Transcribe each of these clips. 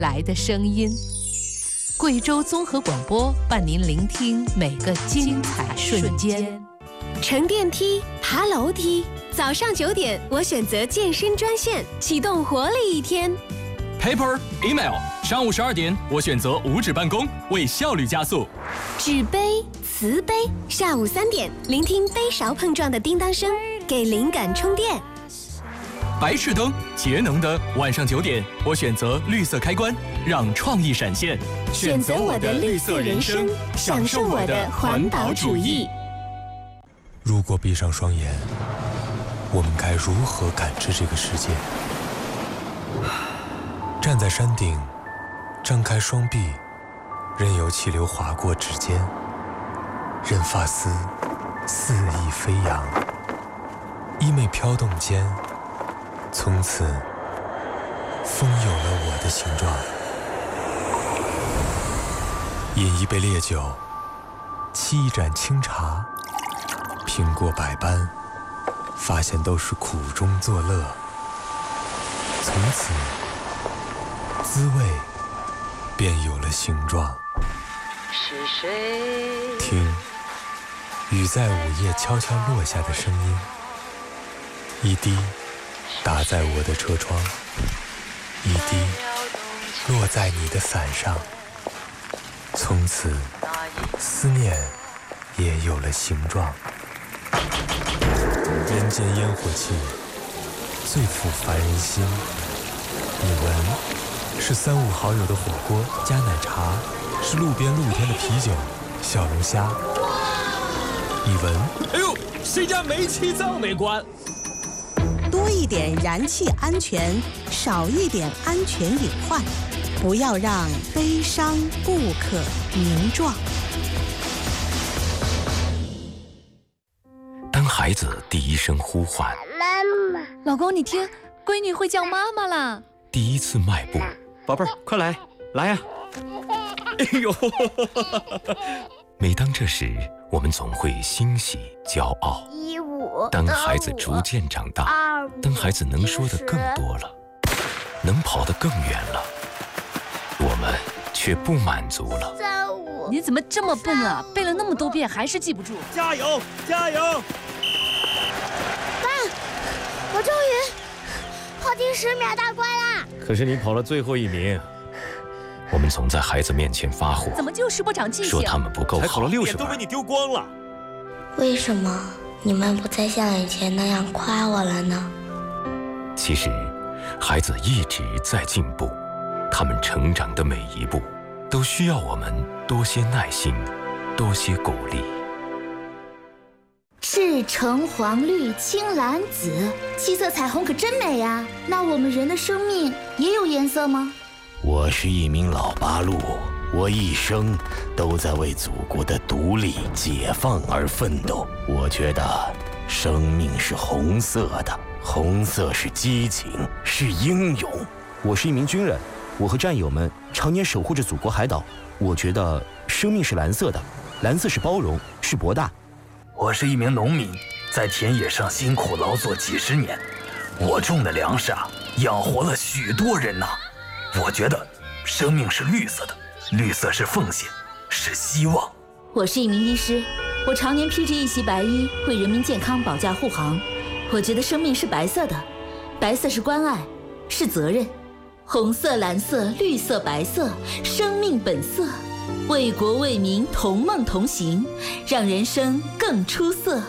来的声音。贵州综合广播伴您聆听每个精彩瞬间。 乘电梯，爬楼梯，早上9点，我选择健身专线，启动活力一天。 Paper, email， 上午12点，我选择无纸办公，为效率加速。 纸杯、瓷杯，下午3点，聆听杯勺碰撞的叮当声，给灵感充电。 白炽灯，节能的，晚上9点，我选择绿色开关，让创意闪现。 选择我的绿色人生，享受我的环保主义。 如果闭上双眼，我们该如何感知这个世界？站在山顶，张开双臂，任由气流划过指尖，任发丝肆意飞扬，衣袂飘动间，从此风有了我的形状。饮一杯烈酒，沏一盏清茶，品过百般，发现都是苦中作乐。从此滋味便有了形状。 是谁？ 听雨在午夜悄悄落下的声音，一滴打在我的车窗，一滴落在你的伞上。从此思念也有了形状。人间烟火气最抚凡人心，你闻是3、5好友的火锅加奶茶，是路边露天的啤酒小龙虾。你闻， 哎呦，谁家煤气灶没关？ 多一点燃气安全，少一点安全隐患，不要让悲伤不可名状。 当孩子第一声呼唤， 妈妈，老公你听，闺女会叫妈妈啦。 第一次迈步， 宝贝儿，快来，来呀！哎呦！ 每当这时，我们总会欣喜骄傲。当孩子逐渐长大，当孩子能说的更多了，能跑得更远了，我们却不满足了。 你怎么这么笨啊？背了那么多遍还是记不住。 加油，加油！ 爸，我终于跑进10秒大关啦！ 可是你跑了最后1名。 我们总在孩子面前发火， 怎么就是不长记性？ 说他们不够好， 才考了60分，都被你丢光了。 为什么你们不再像以前那样夸我了呢？ 其实，孩子一直在进步，他们成长的每一步，都需要我们多些耐心，多些鼓励。 赤橙黄绿青蓝紫，7色彩虹可真美呀！那我们人的生命也有颜色吗？ 我是一名老八路，我一生都在为祖国的独立解放而奋斗。我觉得生命是红色的，红色是激情，是英勇。 我是一名军人，我和战友们常年守护着祖国海岛。我觉得生命是蓝色的，蓝色是包容，是博大。 我是一名农民，在田野上辛苦劳作几10年，我种的粮食养活了许多人呐。我觉得生命是绿色的，绿色是奉献，是希望。 我是一名医师，我常年披着一袭白衣，为人民健康保驾护航。我觉得生命是白色的，白色是关爱，是责任。红色、蓝色、绿色、白色，生命本色，为国为民同梦同行，让人生更出色。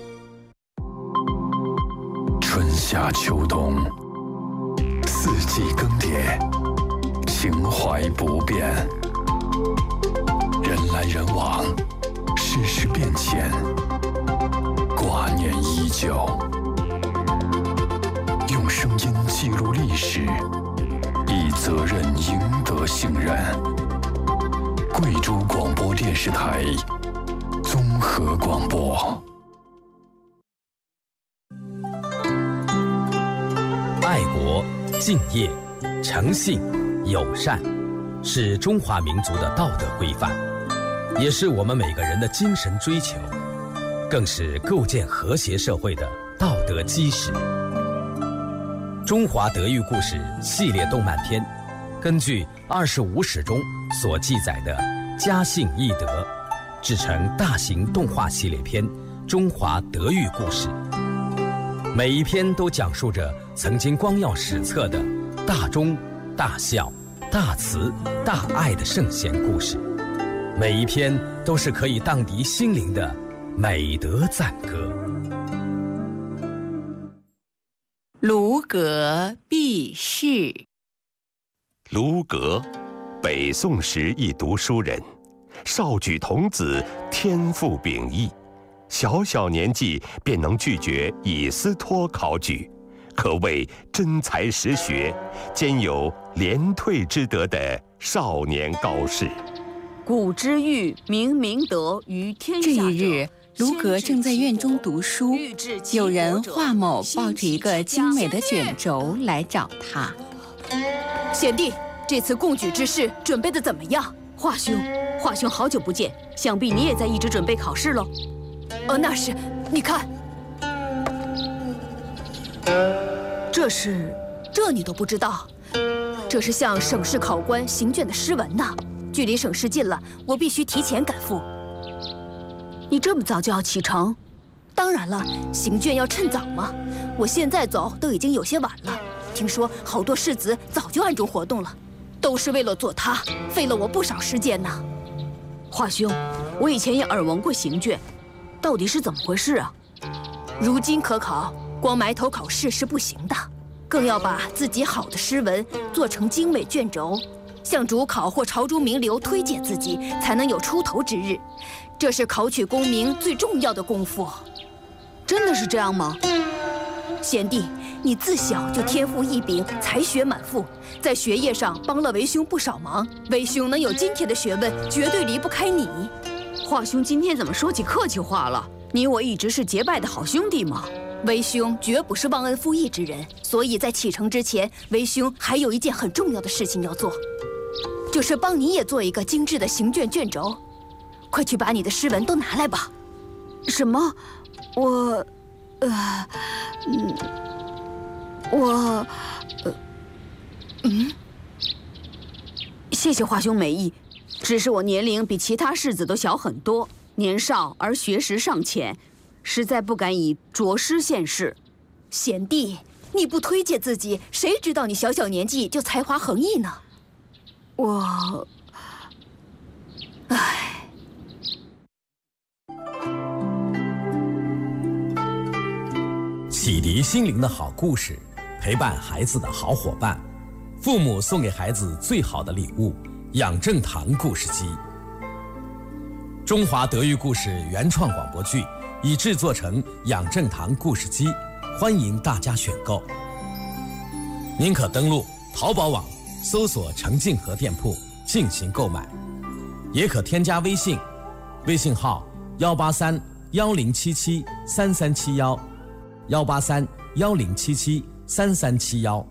春夏秋冬，4季更迭，情怀不变，人来人往，世事变迁，挂念依旧。用声音记录历史，以责任赢得信任。贵州广播电视台综合广播。 爱国、敬业、诚信、友善，是中华民族的道德规范，也是我们每个人的精神追求，更是构建和谐社会的道德基石。中华德育故事系列动漫片， 根据25史中所记载的家信懿德，制成大型动画系列片《中华德育故事》。每一篇都讲述着曾经光耀史册的大忠、大孝、大慈、大爱的圣贤故事，每一篇都是可以荡涤心灵的美德赞歌。 卢阁避世。 卢阁，北宋时一读书人，少举童子，天赋秉异，小小年纪便能拒绝以斯托考举，可谓真才实学，兼有连退之德的少年高士。 古之欲明明德于天下者。 这一日，卢阁正在院中读书，有人华某抱着一个精美的卷轴来找他。 贤弟，这次贡举之事准备的怎么样？华兄好久不见，想必你也在一直准备考试喽。那是，你看，这你都不知道，这是向省试考官行卷的诗文呢。距离省试近了，我必须提前赶赴。你这么早就要启程？当然了，行卷要趁早嘛。我现在走都已经有些晚了。听说好多士子早就暗中活动了，都是为了做它，费了我不少时间呢。华兄，我以前也耳闻过行卷，到底是怎么回事啊？如今可考，光埋头考试是不行的，更要把自己好的诗文做成精美卷轴，向主考或朝中名流推荐自己，才能有出头之日。这是考取功名最重要的功夫。真的是这样吗？贤弟，你自小就天赋异禀，才学满腹，在学业上帮了为兄不少忙。为兄能有今天的学问，绝对离不开你。华兄今天怎么说起客气话了？你我一直是结拜的好兄弟嘛。为兄绝不是忘恩负义之人，所以在启程之前，为兄还有一件很重要的事情要做，就是帮你也做一个精致的行卷轴。快去把你的诗文都拿来吧。什么？谢谢华兄美意，只是我年龄比其他士子都小很多，年少而学识尚浅，实在不敢以着诗现世。贤弟，你不推荐自己，谁知道你小小年纪就才华横溢呢？ 启迪心灵的好故事，陪伴孩子的好伙伴，父母送给孩子最好的礼物——养正堂故事机。中华德育故事原创广播剧已制作成养正堂故事机，欢迎大家选购。您可登录淘宝网搜索程静和店铺进行购买，也可添加微信，微信号18310773371，18310773371。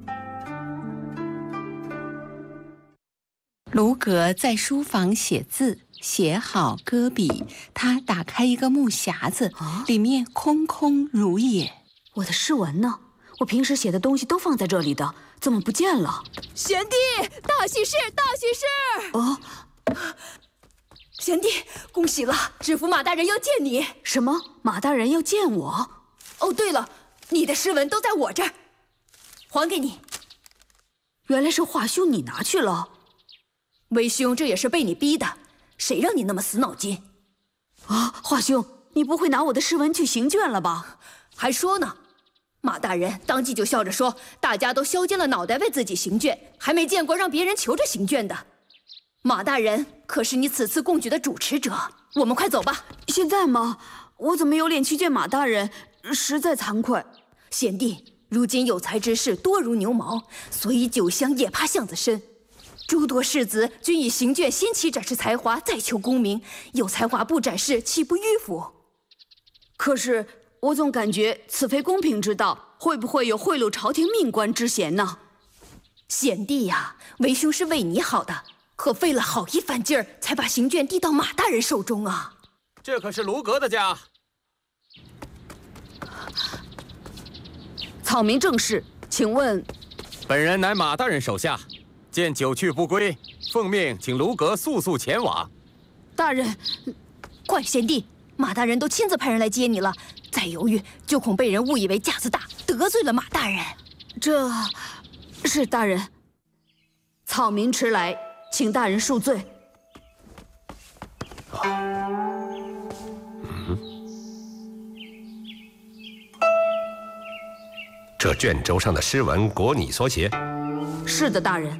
卢阁在书房写字，写好搁笔，他打开一个木匣子，里面空空如也。 我的诗文呢？我平时写的东西都放在这里的，怎么不见了？贤弟，大喜事，大喜事！贤弟，恭喜了，知府马大人要见你。什么？马大人要见我？哦，对了，你的诗文都在我这儿，还给你。原来是华兄你拿去了。为兄这也是被你逼的，谁让你那么死脑筋？华兄，你不会拿我的诗文去行卷了吧？还说呢。马大人当即就笑着说，大家都削尖了脑袋为自己行卷，还没见过让别人求着行卷的。马大人可是你此次贡举的主持者，我们快走吧。现在吗？我怎么有脸去见马大人？实在惭愧。贤弟，如今有才之士多如牛毛，所以酒香也怕巷子深。诸多士子均以行卷先期展示才华，再求功名，有才华不展示，岂不迂腐？可是我总感觉此非公平之道，会不会有贿赂朝廷命官之嫌呢？贤弟呀，为兄是为你好的，可费了好一番劲儿，才把行卷递到马大人手中啊。 这可是卢阁的家。 草民正是，请问， 本人乃马大人手下， 见久去不归，奉命请卢阁速速前往。 大人， 快，贤弟，马大人都亲自派人来接你了，再犹豫就恐被人误以为架子大，得罪了马大人。 这是大人，草民迟来，请大人恕罪。 这卷轴上的诗文果你所写？ 是的，大人。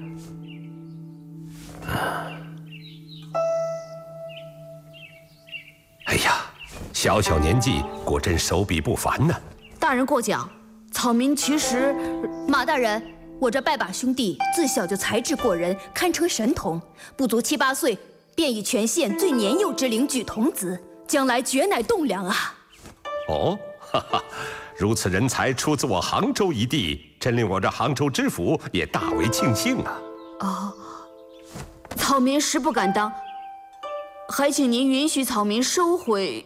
哎呀，小小年纪，果真手笔不凡呢。 大人过奖，草民其实…… 马大人，我这拜把兄弟自小就才智过人，堪称神童，不足7、8岁便以全县最年幼之龄举童子，将来绝乃栋梁啊！ 哦，哈哈。如此人才出自我杭州一地，真令我这杭州知府也大为庆幸啊！ 哦，草民实不敢当，还请您允许草民收回。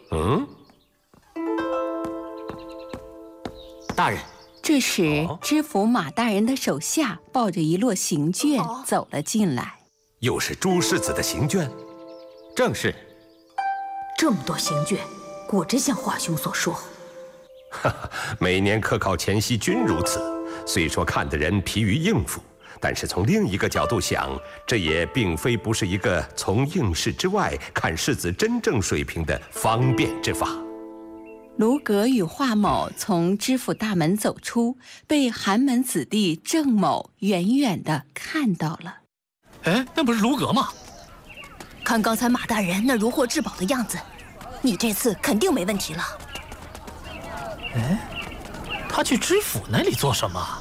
大人。 这时，知府马大人的手下抱着一摞行卷走了进来。 又是朱世子的行卷？ 正是。 这么多行卷，果真像华兄所说。 每年科考前夕均如此。虽说看的人疲于应付，但是从另一个角度想，这也并非不是一个从应试之外看世子真正水平的方便之法。 卢阁与华某从知府大门走出，被寒门子弟郑某远远地看到了。 哎，那不是卢阁吗？ 看刚才马大人那如获至宝的样子，你这次肯定没问题了。 哎，他去知府那里做什么？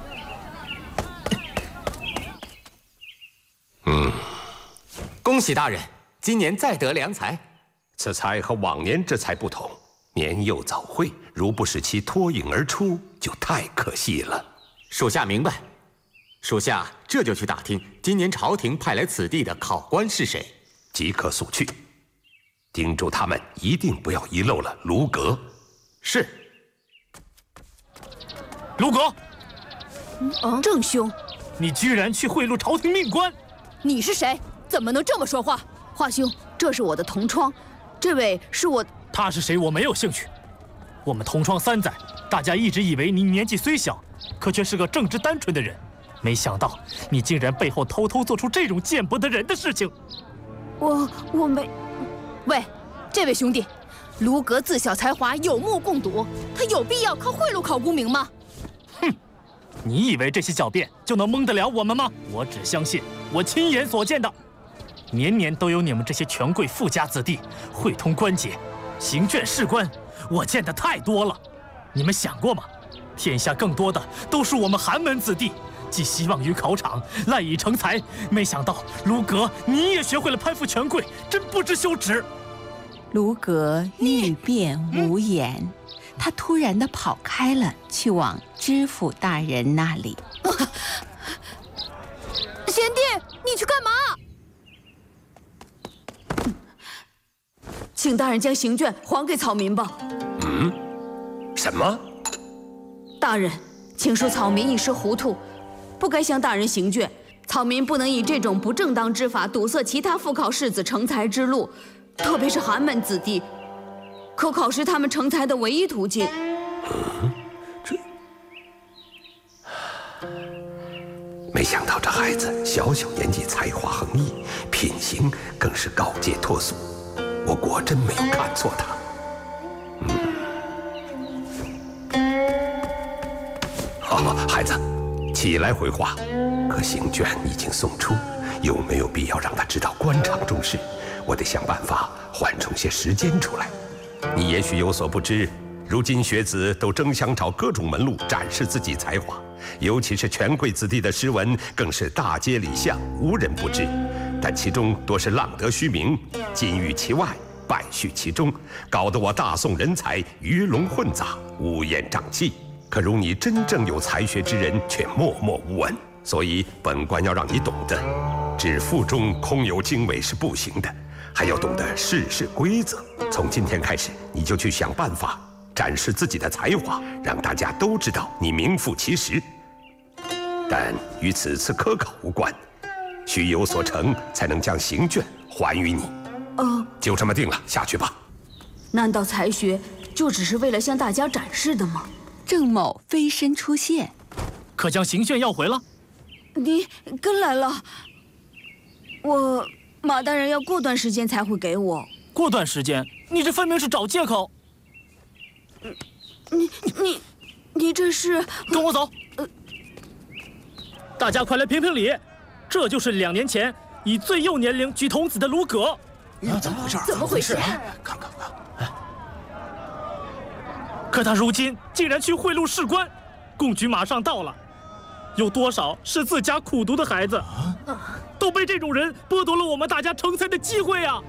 恭喜大人，今年再得良才。 此才和往年之才不同，年幼早慧，如不使其脱颖而出，就太可惜了。 属下明白，属下这就去打听今年朝廷派来此地的考官是谁， 即刻速去，叮嘱他们一定不要遗漏了卢阁。 是。 卢阁， 郑兄， 你居然去贿赂朝廷命官！ 你是谁？怎么能这么说话？ 华兄，这是我的同窗，这位是我。 他是谁？我没有兴趣。我们同窗3载，大家一直以为你年纪虽小，可却是个正直单纯的人。没想到你竟然背后偷偷做出这种贱薄的人的事情。 我没。 喂，这位兄弟，卢阁自小才华有目共睹，他有必要靠贿赂考功名吗？ 哼，你以为这些狡辩就能蒙得了我们吗？我只相信我亲眼所见的。年年都有你们这些权贵富家子弟会通关节、行卷试官，我见得太多了。你们想过吗？天下更多的都是我们寒门子弟，寄希望于考场，赖以成才。没想到卢阁你也学会了攀附权贵，真不知羞耻。 卢阁欲辩无言，他突然地跑开了，去往知府大人那里。 贤弟，你去干嘛？ 请大人将行卷还给草民吧。 什么？ 大人，请恕草民一时糊涂，不该向大人行卷。草民不能以这种不正当之法堵塞其他赴考士子成才之路，特别是寒门子弟，可考是他们成才的唯一途径。 没想到这孩子小小年纪才华横溢，品行更是高洁脱俗，我果真没有看错他。好，孩子，起来回话。可行卷已经送出，有没有必要让他知道官场中事？我得想办法缓冲些时间出来。你也许有所不知，如今学子都争相找各种门路展示自己才华，尤其是权贵子弟的诗文，更是大街里巷，无人不知。但其中多是浪得虚名，金玉其外，败絮其中，搞得我大宋人才鱼龙混杂，乌烟瘴气。可如你真正有才学之人，却默默无闻。所以本官要让你懂得，只腹中空有经纬是不行的，还要懂得世事规则。从今天开始，你就去想办法展示自己的才华，让大家都知道你名副其实。但与此次科考无关， 须有所成，才能将行卷还于你。就这么定了，下去吧。 难道才学就只是为了向大家展示的吗？ 郑某飞身出现， 可将行卷要回了？ 你跟来了。马大人要过段时间才会给我。 过段时间？你这分明是找借口。 你这是？ 跟我走。大家快来评评理，这就是2年前以最幼年龄举童子的卢葛。 怎么回事？ 怎么回事？ 看。 可他如今竟然去贿赂士官，贡举马上到了，有多少是自家苦读的孩子，都被这种人剥夺了我们大家成才的机会啊！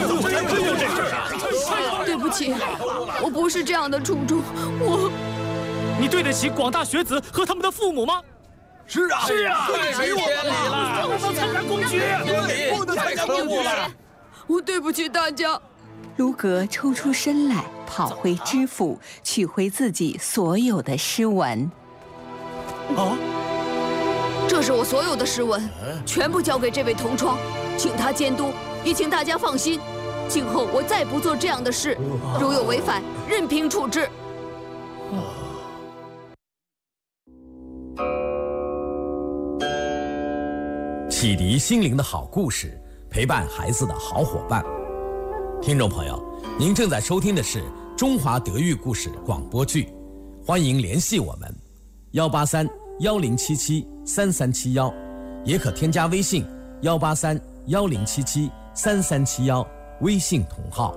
对不起，我不是这样的初衷， 你对得起广大学子和他们的父母吗？ 是啊， 对不起我了，不能参加贡举， 不能参加贡举了。 我对不起大家。 卢葛抽出身来，跑回知府，取回自己所有的诗文。 这是我所有的诗文，全部交给这位同窗，请他监督，也请大家放心，今后我再不做这样的事，如有违反，任凭处置。 启迪心灵的好故事，陪伴孩子的好伙伴。听众朋友，您正在收听的是中华德育故事广播剧，欢迎联系我们183-1077-3371，也可添加微信183-1077-3371，微信同号。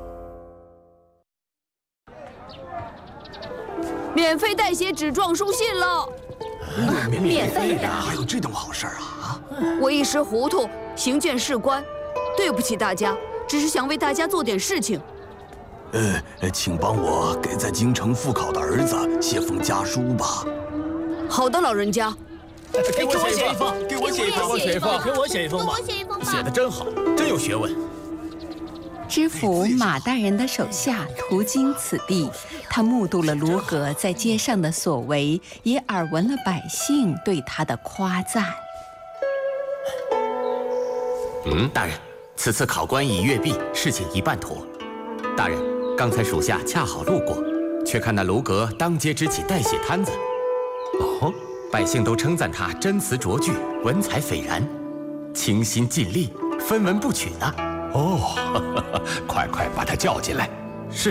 免费代写纸状书信了， 免费的，还有这种好事啊！ 我一时糊涂，行卷事关，对不起大家。只是想为大家做点事情。 请帮我给在京城复考的儿子写封家书吧。 好的，老人家。 给我写一封，给我写一封，给我写一封吧。 写得真好，真有学问。 知府马大人的手下途经此地，他目睹了卢葛在街上的所为，也耳闻了百姓对他的夸赞。 大人。此次考官已阅毕，事情一半妥。大人，刚才属下恰好路过，却看那卢葛当街支起代写摊子。百姓都称赞他真词拙句，文采斐然，倾心尽力，分文不取呢。 快把他叫进来。 是。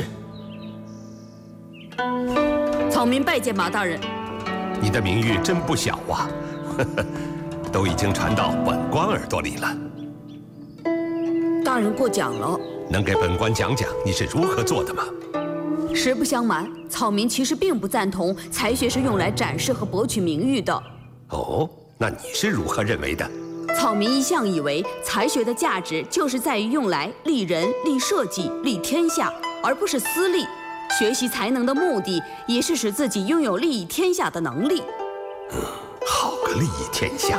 草民拜见马大人。 你的名誉真不小啊，都已经传到本官耳朵里了。 大人过奖了， 能给本官讲讲你是如何做的吗？ 实不相瞒，草民其实并不赞同才学是用来展示和博取名誉的。 那你是如何认为的？ 草民一向以为才学的价值就是在于用来利人、利社稷、利天下，而不是私利。学习才能的目的也是使自己拥有利益天下的能力。 好个利益天下！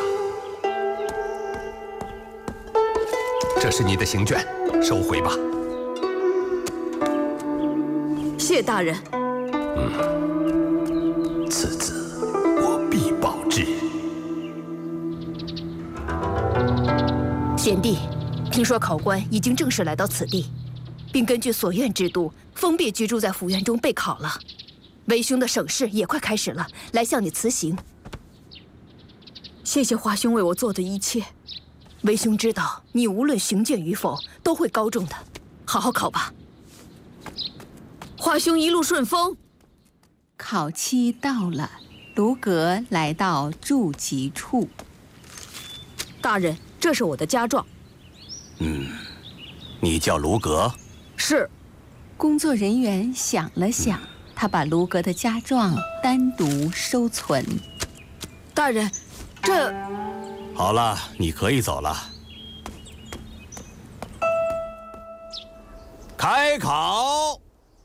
这是你的行卷，收回吧。 谢大人。 此子我必报之。 贤弟，听说考官已经正式来到此地，并根据所院制度封闭居住在府院中备考了。为兄的省试也快开始了，来向你辞行。 谢谢华兄为我做的一切。 为兄知道你无论行卷与否都会高中的，好好考吧。 华兄一路顺风。 考期到了，卢葛来到住籍处。 大人，这是我的家状。 你叫卢葛？ 是。 工作人员想了想，他把卢葛的家状单独收存。 大人，这…… 好了，你可以走了。开考。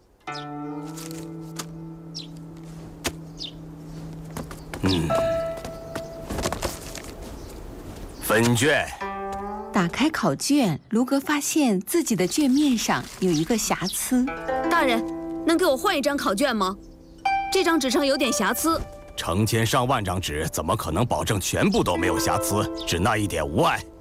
分卷。 打开考卷，卢葛发现自己的卷面上有一个瑕疵。 大人，能给我换一张考卷吗？这张纸上有点瑕疵。 成千上万张纸，怎么可能保证全部都没有瑕疵？只那一点无碍。